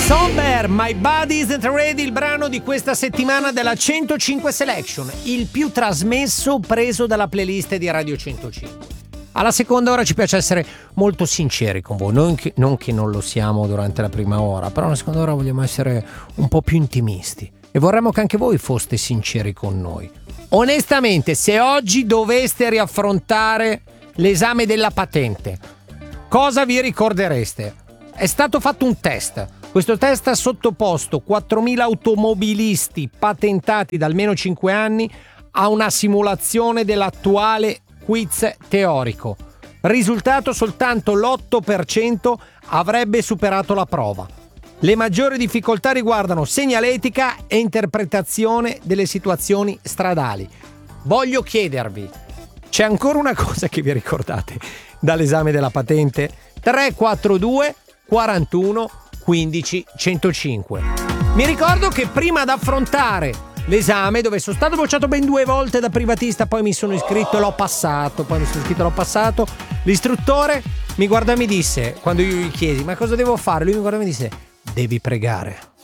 Somber, My Body Isn't Ready, il brano di questa settimana della 105 Selection, il più trasmesso preso dalla playlist di Radio 105. Alla seconda ora ci piace essere molto sinceri con voi, non che non lo siamo durante la prima ora, però alla seconda ora vogliamo essere un po' più intimisti e vorremmo che anche voi foste sinceri con noi. Onestamente, se oggi doveste riaffrontare l'esame della patente, cosa vi ricordereste? È stato fatto un test. Questo test ha sottoposto 4.000 automobilisti patentati da almeno 5 anni a una simulazione dell'attuale quiz teorico. Risultato: soltanto l'8% avrebbe superato la prova. Le maggiori difficoltà riguardano segnaletica e interpretazione delle situazioni stradali. Voglio chiedervi, c'è ancora una cosa che vi ricordate dall'esame della patente? 342 41 15 105. Mi ricordo che prima di affrontare l'esame, dove sono stato bocciato ben 2 volte da privatista, poi mi sono iscritto e l'ho passato, l'istruttore mi guardò e mi disse, quando io gli chiesi ma cosa devo fare, lui mi guardò e mi disse: devi pregare.